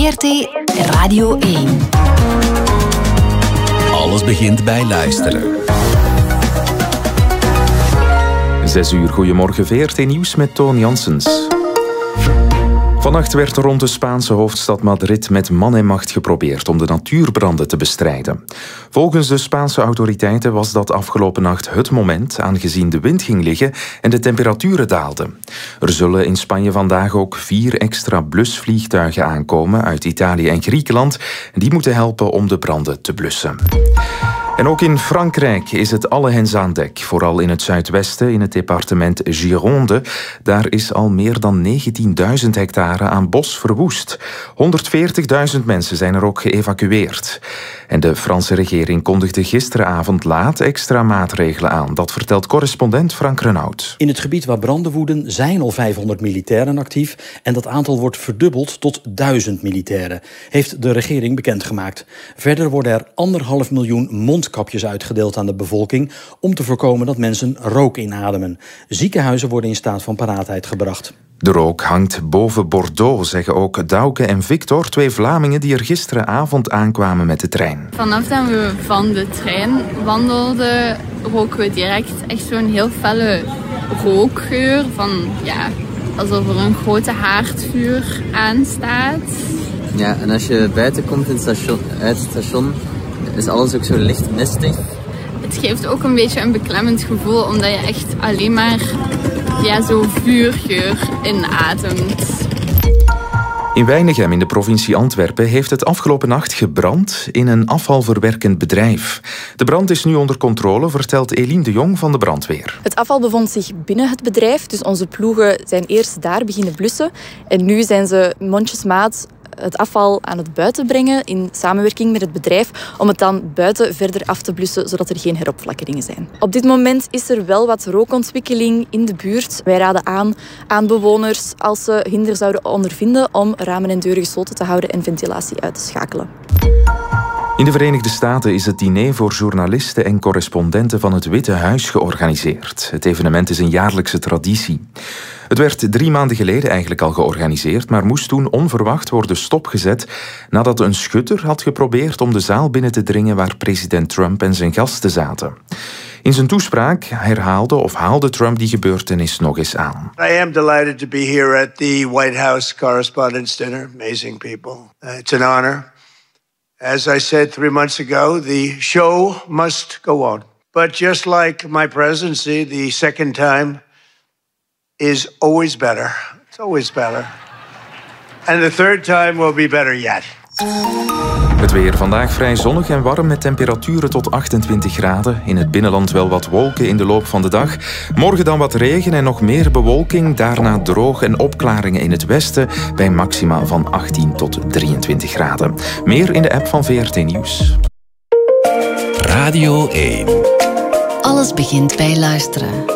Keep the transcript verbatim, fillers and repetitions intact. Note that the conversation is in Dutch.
V R T Radio één. Alles begint bij luisteren. Zes uur, goedemorgen, V R T Nieuws met Toon Janssens. Vannacht werd rond de Spaanse hoofdstad Madrid met man en macht geprobeerd om de natuurbranden te bestrijden. Volgens de Spaanse autoriteiten was dat afgelopen nacht het moment, aangezien de wind ging liggen en de temperaturen daalden. Er zullen in Spanje vandaag ook vier extra blusvliegtuigen aankomen uit Italië en Griekenland. Die moeten helpen om de branden te blussen. En ook in Frankrijk is het alle hens aan dek. Vooral in het zuidwesten, in het departement Gironde. Daar is al meer dan negentienduizend hectare aan bos verwoest. honderdveertigduizend mensen zijn er ook geëvacueerd. En de Franse regering kondigde gisteravond laat extra maatregelen aan. Dat vertelt correspondent Frank Renaud. In het gebied waar branden woeden zijn al vijfhonderd militairen actief. En dat aantal wordt verdubbeld tot duizend militairen, heeft de regering bekendgemaakt. Verder worden er anderhalf miljoen mondkapjes uitgedeeld aan de bevolking om te voorkomen dat mensen rook inademen. Ziekenhuizen worden in staat van paraatheid gebracht. De rook hangt boven Bordeaux, zeggen ook Douke en Victor, twee Vlamingen die er gisteravond aankwamen met de trein. Vanaf dat we van de trein wandelden, roken we direct echt zo'n heel felle rookgeur van, ja, alsof er een grote haardvuur aanstaat. Ja, en als je buiten komt in het station, uit het station, is alles ook zo licht mistig. Het geeft ook een beetje een beklemmend gevoel, omdat je echt alleen maar ja, zo vuurgeur inademt. In Weinigem in de provincie Antwerpen heeft het afgelopen nacht gebrand in een afvalverwerkend bedrijf. De brand is nu onder controle, vertelt Eline de Jong van de brandweer. Het afval bevond zich binnen het bedrijf, dus onze ploegen zijn eerst daar beginnen blussen. En nu zijn ze mondjesmaat het afval aan het buiten brengen in samenwerking met het bedrijf om het dan buiten verder af te blussen, zodat er geen heropflakkeringen zijn. Op dit moment is er wel wat rookontwikkeling in de buurt. Wij raden aan aan bewoners, als ze hinder zouden ondervinden, om ramen en deuren gesloten te houden en ventilatie uit te schakelen. In de Verenigde Staten is het diner voor journalisten en correspondenten van het Witte Huis georganiseerd. Het evenement is een jaarlijkse traditie. Het werd drie maanden geleden eigenlijk al georganiseerd, maar moest toen onverwacht worden stopgezet nadat een schutter had geprobeerd om de zaal binnen te dringen waar president Trump en zijn gasten zaten. In zijn toespraak herhaalde of haalde Trump die gebeurtenis nog eens aan. I am delighted to be here at the White House Correspondents' Dinner. Amazing people. Uh, it's an honor. As I said three months ago, the show must go on. But just like my presidency, the second time is always better. It's always better. And the third time will be better yet. Het weer vandaag vrij zonnig en warm met temperaturen tot achtentwintig graden. In het binnenland wel wat wolken in de loop van de dag. Morgen dan wat regen en nog meer bewolking. Daarna droog en opklaringen in het westen bij maxima van achttien tot drieëntwintig graden. Meer in de app van V R T Nieuws. Radio één. Alles begint bij luisteren.